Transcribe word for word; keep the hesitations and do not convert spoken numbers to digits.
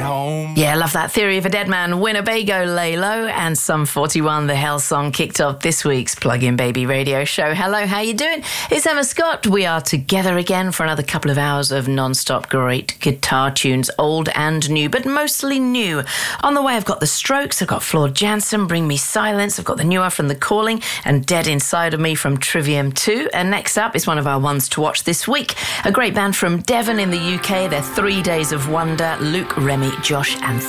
home. Yeah, I love that. Theory of a Dead Man, Winnebago, Lay Low, and Sum forty-one, the Hell Song, kicked off this week's Plug-in Baby radio show. Hello, how you doing? It's Emma Scott. We are together again for another couple of hours of non-stop great guitar tunes, old and new, but mostly new. On the way, I've got The Strokes, I've got Floor Jansen, Bring Me Silence, I've got the newer from The Calling, and Dead Inside of Me from Trivium two. And next up is one of our ones to watch this week, a great band from Devon in the U K. They're Three Days of Wonder, Luke, Remy, Josh and